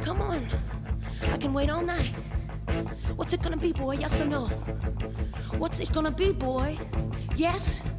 Come on. I can wait all night. What's it gonna be, boy? Yes or no? What's it gonna be, boy? Yes